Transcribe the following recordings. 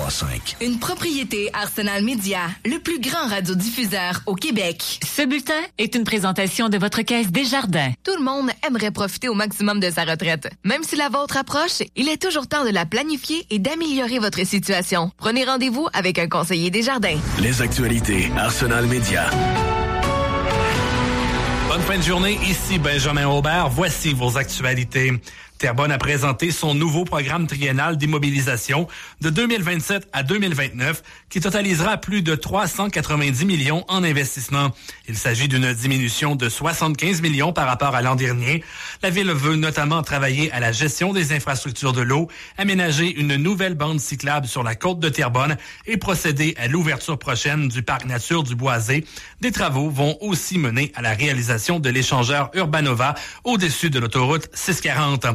103.5. Une propriété Arsenal Média, le plus grand radiodiffuseur au Québec. Ce bulletin est une présentation de votre Caisse Desjardins. Tout le monde aimerait profiter au maximum de sa retraite. Même si la vôtre approche, il est toujours temps de la planifier et d'améliorer votre situation. Prenez rendez-vous avec un conseiller Desjardins. Les actualités Arsenal Média. Bonne fin de journée, ici Benjamin Aubert. Voici vos actualités. Terrebonne a présenté son nouveau programme triennal d'immobilisation de 2027 à 2029 qui totalisera plus de 390 millions en investissement. Il s'agit d'une diminution de 75 millions par rapport à l'an dernier. La Ville veut notamment travailler à la gestion des infrastructures de l'eau, aménager une nouvelle bande cyclable sur la côte de Terrebonne et procéder à l'ouverture prochaine du parc nature du Boisé. Des travaux vont aussi mener à la réalisation de l'échangeur Urbanova au-dessus de l'autoroute 640.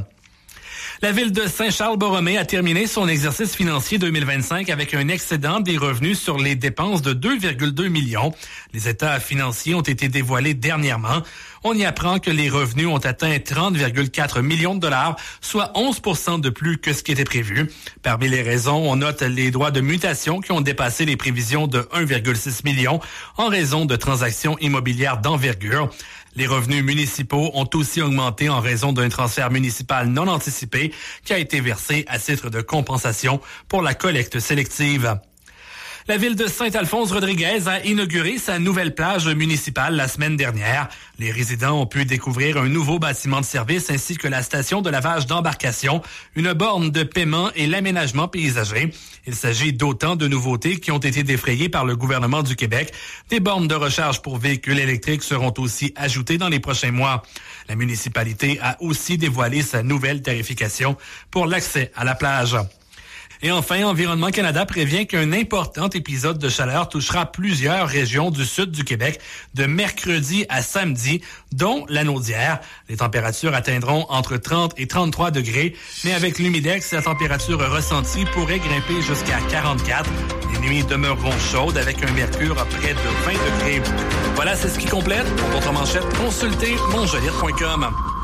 La Ville de Saint-Charles-Borromée a terminé son exercice financier 2025 avec un excédent des revenus sur les dépenses de 2,2 millions. Les états financiers ont été dévoilés dernièrement. On y apprend que les revenus ont atteint 30,4 millions de dollars, soit 11% de plus que ce qui était prévu. Parmi les raisons, on note les droits de mutation qui ont dépassé les prévisions de 1,6 million en raison de transactions immobilières d'envergure. Les revenus municipaux ont aussi augmenté en raison d'un transfert municipal non anticipé qui a été versé à titre de compensation pour la collecte sélective. La Ville de Saint-Alphonse-Rodriguez a inauguré sa nouvelle plage municipale la semaine dernière. Les résidents ont pu découvrir un nouveau bâtiment de service ainsi que la station de lavage d'embarcation, une borne de paiement et l'aménagement paysager. Il s'agit d'autant de nouveautés qui ont été défrayées par le gouvernement du Québec. Des bornes de recharge pour véhicules électriques seront aussi ajoutées dans les prochains mois. La municipalité a aussi dévoilé sa nouvelle tarification pour l'accès à la plage. Et enfin, Environnement Canada prévient qu'un important épisode de chaleur touchera plusieurs régions du sud du Québec de mercredi à samedi, dont la Naudière. Les températures atteindront entre 30 et 33 degrés, mais avec l'humidex, la température ressentie pourrait grimper jusqu'à 44. Les nuits demeureront chaudes avec un mercure à près de 20 degrés. Voilà, c'est ce qui complète. Pour votre manchette, consultez mongelite.com.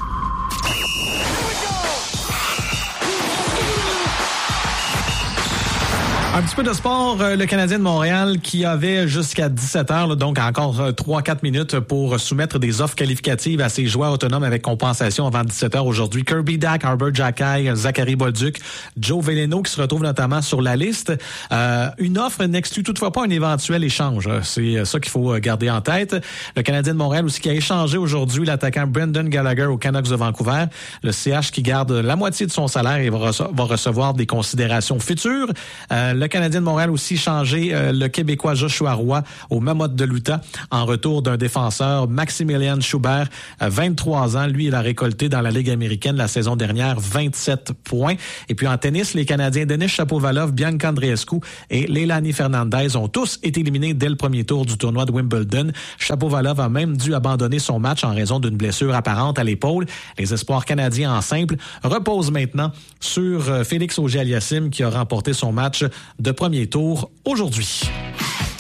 Un petit peu de sport, le Canadien de Montréal qui avait jusqu'à 17h, donc encore 3-4 minutes pour soumettre des offres qualificatives à ses joueurs autonomes avec compensation avant 17h aujourd'hui. Kirby Dach, Arbor Xhekaj, Zachary Bolduc, Joe Veleno qui se retrouve notamment sur la liste. Une offre n'exclut toutefois pas un éventuel échange. C'est ça qu'il faut garder en tête. Le Canadien de Montréal aussi qui a échangé aujourd'hui l'attaquant Brendan Gallagher aux Canucks de Vancouver. Le CH qui garde la moitié de son salaire et va recevoir des considérations futures. Le Canadien de Montréal aussi changé le Québécois Joshua Roy au Mammoth de l'Utah en retour d'un défenseur, Maximilian Schubert, 23 ans. Lui, il a récolté dans la Ligue américaine la saison dernière 27 points. Et puis en tennis, les Canadiens Denis Shapovalov, Bianca Andreescu et Leilani Fernandez ont tous été éliminés dès le premier tour du tournoi de Wimbledon. Shapovalov a même dû abandonner son match en raison d'une blessure apparente à l'épaule. Les espoirs canadiens en simple reposent maintenant sur Félix Auger-Aliassime qui a remporté son match de premier tour aujourd'hui.